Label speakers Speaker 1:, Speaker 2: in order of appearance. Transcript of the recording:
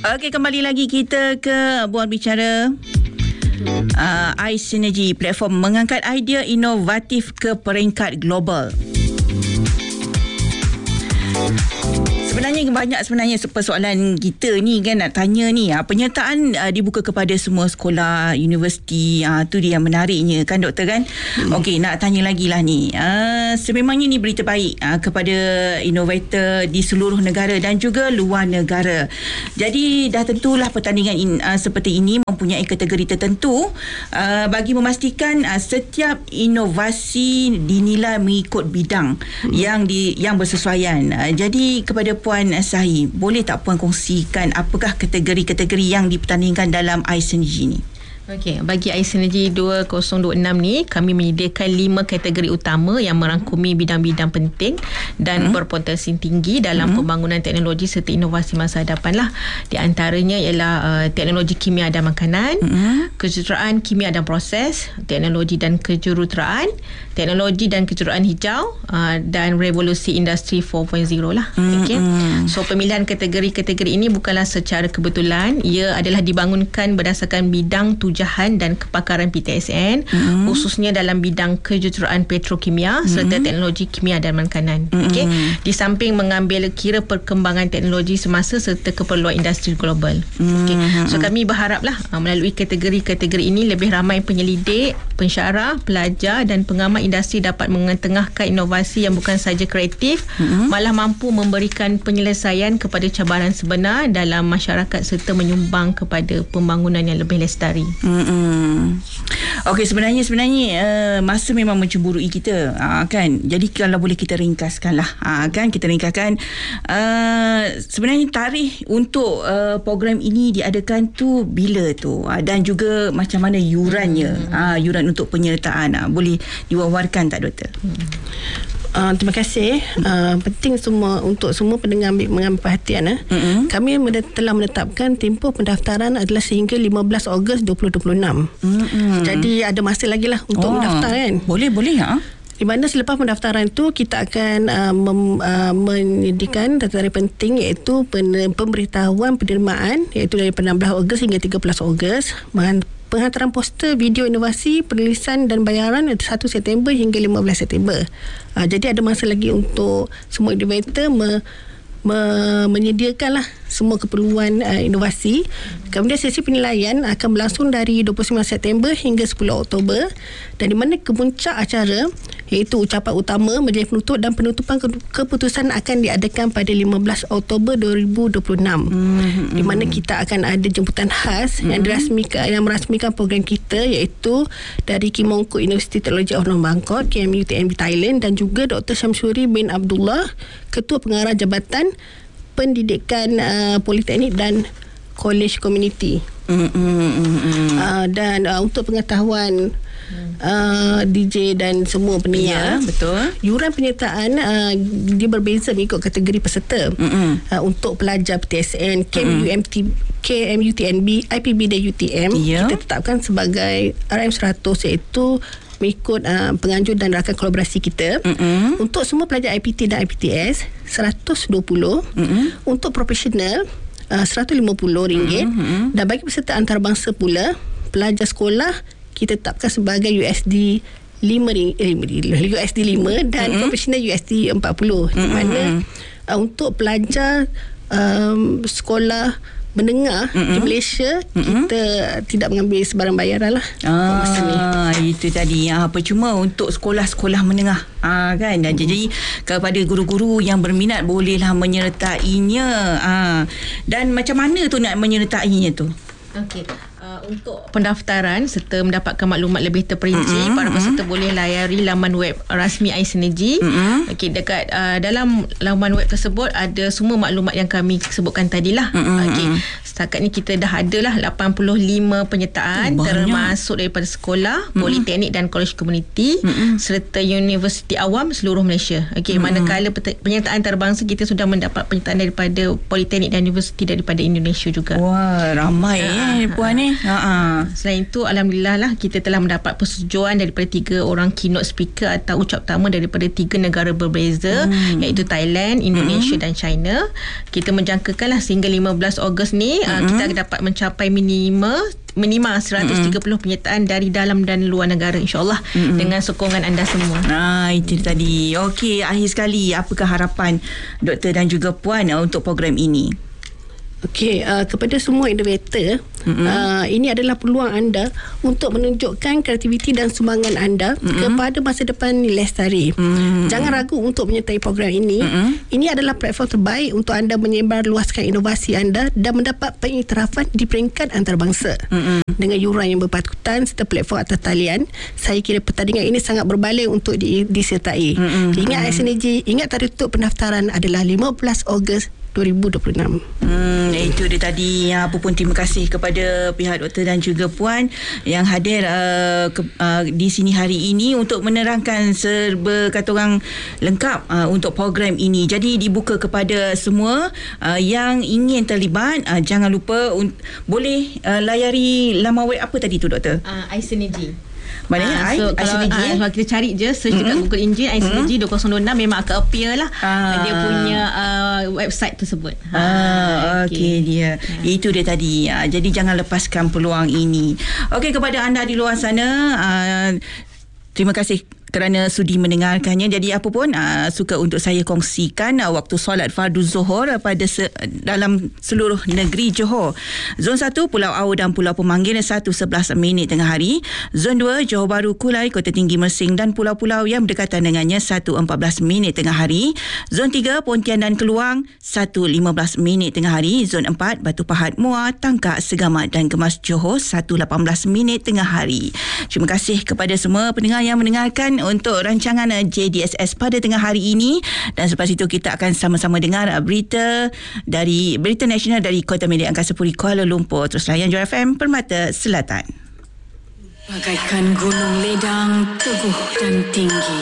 Speaker 1: Okey, kembali lagi kita ke Bual Bicara. iSynergy, platform mengangkat idea inovatif ke peringkat global. Sebenarnya banyak persoalan kita ni kan nak tanya ni. Penyertaan dibuka kepada semua sekolah, universiti. Tu dia yang menariknya kan doktor kan. Okey, nak tanya lagi lah ni. Sememangnya ni berita baik kepada inovator di seluruh negara dan juga luar negara. Jadi dah tentulah pertandingan seperti ini mempunyai kategori tertentu bagi memastikan setiap inovasi dinilai mengikut bidang yang bersesuaian. Jadi kepada Puan Sahi, boleh tak Puan kongsikan apakah kategori-kategori yang dipertandingkan dalam iSynergy ni?
Speaker 2: Okey, bagi iSynergy 2026 ni kami menyediakan 5 kategori utama yang merangkumi bidang-bidang penting dan berpotensi tinggi dalam pembangunan teknologi serta inovasi masa hadapan lah. Di antaranya ialah teknologi kimia dan makanan, kejuruteraan kimia dan proses, teknologi dan kejuruteraan, teknologi dan kejuruteraan hijau, dan revolusi industri 4.0 lah. Okey. So pemilihan kategori-kategori ini bukanlah secara kebetulan, ia adalah dibangunkan berdasarkan bidang tujahan dan kepakaran PTSN, khususnya dalam bidang kejuruteraan petrokimia serta teknologi kimia dan makanan. Okey. Di samping mengambil kira perkembangan teknologi semasa serta keperluan industri global. Okey. So kami berharaplah melalui kategori-kategori ini lebih ramai penyelidik, pensyarah, pelajar dan pengamal industri dapat mengetengahkan inovasi yang bukan sahaja kreatif, malah mampu memberikan penyelesaian kepada cabaran sebenar dalam masyarakat serta menyumbang kepada pembangunan yang lebih lestari.
Speaker 1: Okey, sebenarnya masa memang mencemburui kita, kan. Jadi kalau boleh kita ringkaskanlah, kan, kita ringkaskan sebenarnya tarikh untuk program ini diadakan tu bila tu, dan juga macam mana yurannya, yuran untuk penyertaan, boleh diwawarkan tak doktor?
Speaker 3: Terima kasih. Penting untuk semua pendengar mengambil perhatian. Kami telah menetapkan tempoh pendaftaran adalah sehingga 15 Ogos 2026. Jadi ada masa lagi lah untuk mendaftar kan.
Speaker 1: Boleh
Speaker 3: Di mana selepas pendaftaran itu kita akan menyediakan data penting iaitu pemberitahuan penerimaan iaitu dari 16 Ogos hingga 13 Ogos. Penghantaran poster video inovasi, penulisan dan bayaran 1 September hingga 15 September. Jadi ada masa lagi untuk semua innovator menyediakanlah semua keperluan inovasi. Kemudian sesi penilaian akan berlangsung dari 29 September hingga 10 Oktober, dan di mana kemuncak acara iaitu ucapan utama, majlis penutup dan penutupan keputusan akan diadakan pada 15 Oktober 2026. Di mana kita akan ada jemputan khas yang merasmikan program kita iaitu dari Kim Mong Kut Universiti Teknologi Orang Bangkok, KMUTNB Thailand, dan juga Dr. Syamsuri bin Abdullah, Ketua Pengarah Jabatan Pendidikan Politeknik dan College Community. Dan untuk pengetahuan DJ dan semua pendengar,
Speaker 1: betul.
Speaker 3: Yuran penyertaan dia berbeza mengikut kategori peserta. Untuk pelajar PTSN, KMUTNB, IPB dan UTM, kita tetapkan sebagai RM100 iaitu mengikut penganjur dan rakan kolaborasi kita. Untuk semua pelajar IPT dan IPTS 120. Untuk profesional RM150. Dan bagi peserta antarabangsa pula, pelajar sekolah kita tetapkan sebagai USD 5 dan profesional USD 40. Di mana untuk pelajar sekolah menengah di Malaysia, kita tidak mengambil sebarang bayaran lah.
Speaker 1: Itu tadi. Percuma untuk sekolah-sekolah menengah, kan. Jadi kepada guru-guru yang berminat bolehlah menyertainya. Dan macam mana tu nak menyertainya tu?
Speaker 2: Okey. Untuk pendaftaran serta mendapatkan maklumat lebih terperinci, para peserta boleh layari laman web rasmi iSynergy. Okey, dekat dalam laman web tersebut ada semua maklumat yang kami sebutkan tadilah. Okey, setakat ni kita dah ada lah 85 penyertaan, termasuk daripada sekolah, politeknik dan college community, serta universiti awam seluruh Malaysia. Okey, manakala penyertaan antarabangsa kita sudah mendapat penyertaan daripada politeknik dan universiti daripada Indonesia juga.
Speaker 1: Wah, ramai puan ni.
Speaker 2: Selain itu, alhamdulillah lah kita telah mendapat persetujuan daripada 3 orang keynote speaker atau ucap utama daripada 3 negara berbeza, iaitu Thailand, Indonesia dan China. Kita menjangkakan lah sehingga 15 Ogos ni kita dapat mencapai minimal 130 penyertaan dari dalam dan luar negara, insyaAllah, dengan sokongan anda semua.
Speaker 1: Itu tadi. Okey, akhir sekali, apakah harapan Doktor dan juga Puan untuk program ini?
Speaker 3: Okey, kepada semua innovator, ini adalah peluang anda untuk menunjukkan kreativiti dan sumbangan anda kepada masa depan lestari. Jangan ragu untuk menyertai program ini. Ini adalah platform terbaik untuk anda menyebar luaskan inovasi anda dan mendapat pengiktirafan di peringkat antarabangsa. Dengan yuran yang berpatutan serta platform atas talian, saya kira pertandingan ini sangat berbaloi untuk disertai. Ingat Synergy, ingat tarikh tutup pendaftaran adalah 15 Ogos 2026.
Speaker 1: Itu dia tadi. Apa pun terima kasih kepada pihak doktor dan juga Puan yang hadir di sini hari ini untuk menerangkan serba kata orang lengkap untuk program ini. Jadi dibuka kepada semua yang ingin terlibat. Jangan lupa boleh layari laman web apa tadi tu doktor?
Speaker 2: iSynergy.
Speaker 1: Maknanya
Speaker 2: kalau kita cari je, search dekat Google Engine iSynergy 2026, memang akan appear lah dia punya website tersebut.
Speaker 1: Okey dia. Itu dia tadi. Jadi jangan lepaskan peluang ini. Okey, kepada anda di luar sana, terima kasih kerana sudi mendengarkannya. Jadi apa pun suka untuk saya kongsikan waktu solat fardu Zuhur pada dalam seluruh negeri Johor. Zon 1 Pulau Au dan Pulau Pemanggil 1:11 tengah hari. Zon 2 Johor Bahru, Kulai, Kota Tinggi Mersing dan pulau-pulau yang berdekatan dengannya 1:14 tengah hari. Zon 3 Pontian dan Keluang 1:15 tengah hari. Zon 4 Batu Pahat, Muar, Tangkak, Segamat dan Kemas Johor 1:18 tengah hari. Terima kasih kepada semua pendengar yang mendengarkan untuk rancangan JDSS pada tengah hari ini, dan selepas itu kita akan sama-sama dengar berita nasional dari Kota Media Angkasa Puri Kuala Lumpur. Terus layan Johor FM, Permata Selatan.
Speaker 4: Bagaikan gunung ledang teguh dan tinggi,